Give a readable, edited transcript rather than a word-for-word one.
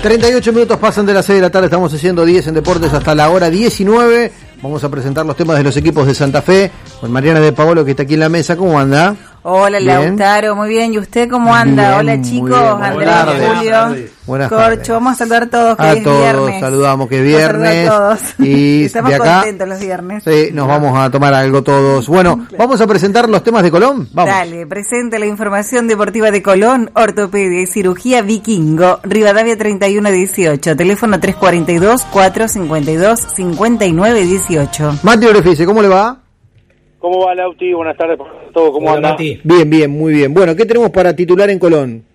38 minutos pasan de las 6 de la tarde, estamos haciendo 10 en Deportes hasta la hora 19. Vamos a presentar los temas de los equipos de Santa Fe con Mariana de Paolo, que está aquí en la mesa. ¿Cómo anda? Hola, ¿Bien? Lautaro, muy bien. ¿Y usted cómo anda? Bien, Hola, muy chicos. bien. Andrea, Julio, Buenas Corcho. tardes. Vamos a saludar a todos, que A es todos, viernes. saludamos que es Vamos a saludar viernes. a todos. Y estamos de acá, contentos los viernes. sí, nos vamos a tomar algo todos. Bueno, vamos a presentar los temas de Colón. Vamos. Dale, presente la información deportiva de Colón, ortopedia y cirugía Vikingo, Rivadavia 3118, teléfono 342-452-5918. Mati Orefice, ¿cómo le va? ¿Cómo va, Lauti? Buenas tardes para todos. ¿Cómo anda? Bien, bien, muy bien. Bueno, ¿qué tenemos para titular en Colón?